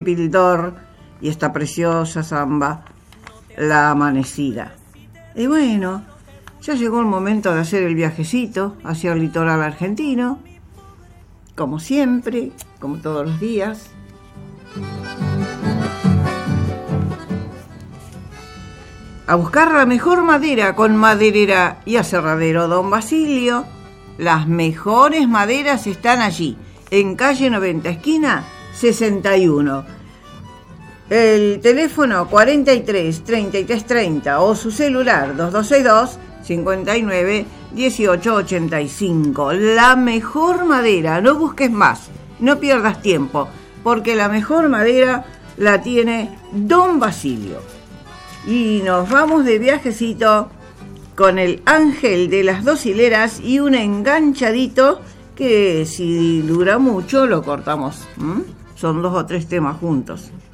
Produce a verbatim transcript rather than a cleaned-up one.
Pildor y esta preciosa samba, La Amanecida. Y bueno, ya llegó el momento de hacer el viajecito hacia el litoral argentino, como siempre, como todos los días. A buscar la mejor madera con Maderera y Aserradero Don Basilio. Las mejores maderas están allí, en calle noventa, esquina sesenta y uno. El teléfono cuarenta y tres, treinta y tres treinta o su celular dos dos seis dos, cincuenta y nueve, dieciocho ochenta y cinco. La mejor madera, no busques más, no pierdas tiempo, porque la mejor madera la tiene Don Basilio. Y nos vamos de viajecito con el Ángel de las Dos Hileras y un enganchadito que si dura mucho lo cortamos. ¿Mm? Son dos o tres temas juntos.